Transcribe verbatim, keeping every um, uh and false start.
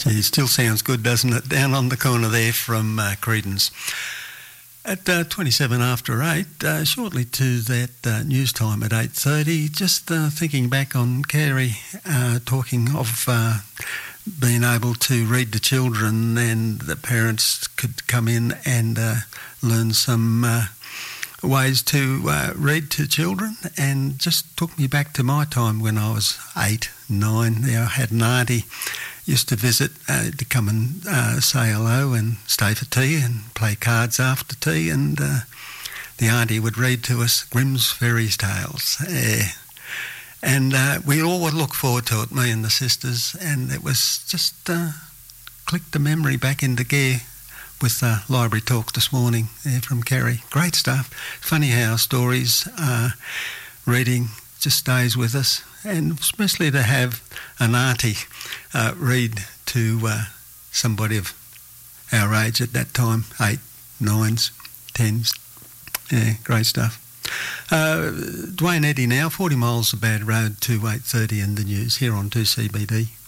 Gee, still sounds good, doesn't it? Down on the corner there from uh, Creedence. At uh, twenty-seven after eight, uh, shortly to that uh, news time at eight thirty, just uh, thinking back on Carey uh, talking of uh, being able to read to children, and the parents could come in and uh, learn some uh, ways to uh, read to children, and just took me back to my time when I was eight, nine. There I had an auntie used to visit uh, to come and uh, say hello and stay for tea and play cards after tea, and uh, the auntie would read to us Grimm's Fairy Tales. Uh, and uh, we all would look forward to it, me and the sisters, and it was just uh, clicked the memory back into gear with uh, Library Talk this morning there from Carey. Great stuff. Funny how stories, uh, reading just stays with us, and especially to have an auntie uh, read to uh, somebody of our age at that time, eight, nines, tens. Yeah, great stuff. Uh, Dwayne Eddy now, forty miles a bad road to eight thirty in the news here on two C B D.